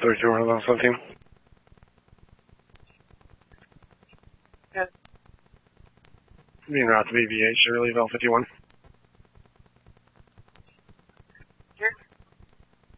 32 or level 17. Yes. Being route to BVH, Shirley, level 51.